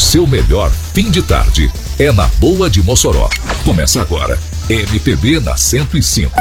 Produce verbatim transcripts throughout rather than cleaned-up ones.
seu melhor fim de tarde é na Boa de Mossoró. Começa agora, M P B na cento e cinco.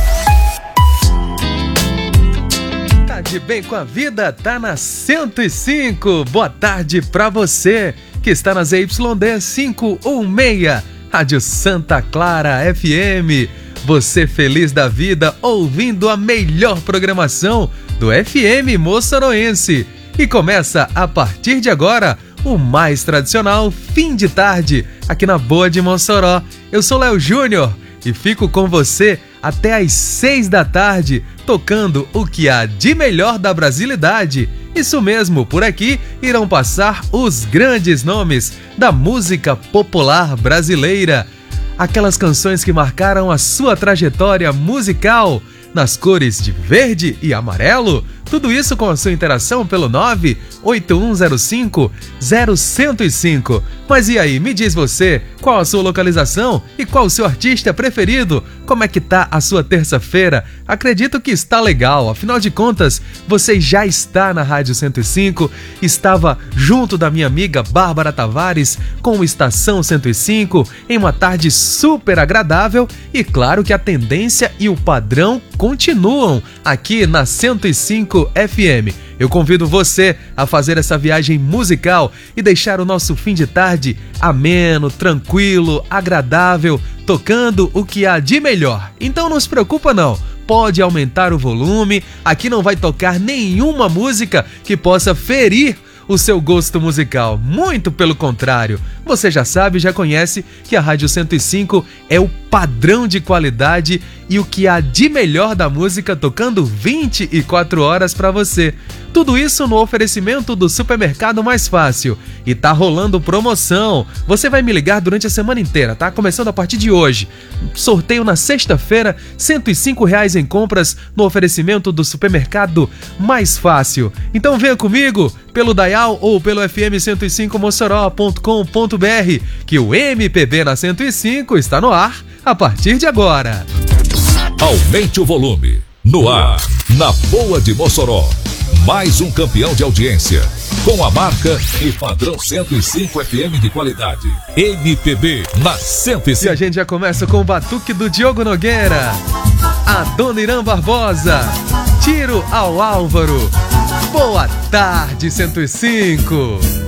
Tá de bem com a vida, tá na cento e cinco. Boa tarde pra você que está na Z Y D quinhentos e dezesseis, Rádio Santa Clara F M. Você feliz da vida ouvindo a melhor programação do F M moçoroense. E começa a partir de agora o mais tradicional fim de tarde aqui na Boa de Mossoró. Eu sou Léo Júnior e fico com você até às seis da tarde, tocando o que há de melhor da brasilidade. Isso mesmo, por aqui irão passar os grandes nomes da música popular brasileira. Aquelas canções que marcaram a sua trajetória musical nas cores de verde e amarelo. Tudo isso com a sua interação pelo nove oito um zero cinco zero zero cinco. Mas e aí, me diz você, qual a sua localização e qual o seu artista preferido? Como é que tá a sua terça-feira? Acredito que está legal, afinal de contas, você já está na Rádio cento e cinco, estava junto da minha amiga Bárbara Tavares com o Estação cento e cinco, em uma tarde super agradável e claro que a tendência e o padrão continuam aqui na cento e cinco F M. Eu convido você a fazer essa viagem musical e deixar o nosso fim de tarde ameno, tranquilo, agradável, tocando o que há de melhor. Então não se preocupa não, pode aumentar o volume, aqui não vai tocar nenhuma música que possa ferir o seu gosto musical, muito pelo contrário. Você já sabe, já conhece que a Rádio cento e cinco é o padrão de qualidade e o que há de melhor da música tocando vinte e quatro horas para você. Tudo isso no oferecimento do Supermercado Mais Fácil. E tá rolando promoção. Você vai me ligar durante a semana inteira, tá? Começando a partir de hoje. Sorteio na sexta-feira, cento e cinco reais em compras no oferecimento do Supermercado Mais Fácil. Então venha comigo pelo Dial ou pelo f m cento e cinco mossoró ponto com ponto b r que o M P B na cento e cinco está no ar a partir de agora. Aumente o volume. No ar, na Boa de Mossoró. Mais um campeão de audiência. Com a marca e padrão cento e cinco F M de qualidade. M P B na cento e cinco. E a gente já começa com o batuque do Diogo Nogueira. A Dona Irã Barbosa. Tiro ao Álvaro. Boa tarde, cento e cinco.